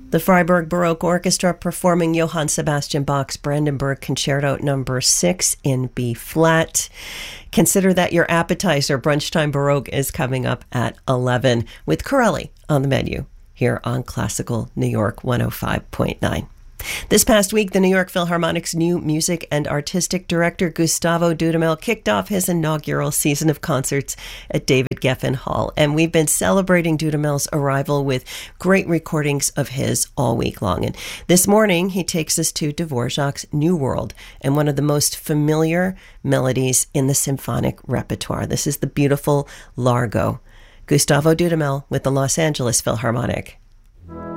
The Freiburg Baroque Orchestra performing Johann Sebastian Bach's Brandenburg Concerto No. 6 in B-flat. Consider that your appetizer. Brunchtime Baroque is coming up at 11 with Corelli on the menu here on Classical New York 105.9. This past week, the New York Philharmonic's new music and artistic director, Gustavo Dudamel, kicked off his inaugural season of concerts at David Geffen Hall. And we've been celebrating Dudamel's arrival with great recordings of his all week long. And this morning, he takes us to Dvorak's New World and one of the most familiar melodies in the symphonic repertoire. This is the beautiful Largo. Gustavo Dudamel with the Los Angeles Philharmonic.